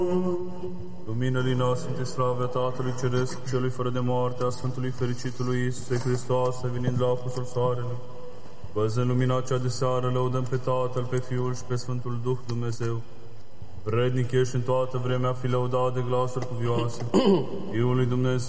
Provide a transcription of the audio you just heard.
Lumină-Lui Sfinte Slavă Tatălui Ceresc, Celui fără de moarte, a Sfântului Fericitului Iisuse Hristoase, venind la apusul soarelui. Văzând lumina cea de seară, lăudăm pe Tatăl, pe Fiul și pe Sfântul Duh Dumnezeu. Vrednic ești în toată vremea, fi lăudat de glasuri cuvioase. Fiul lui Dumnezeu,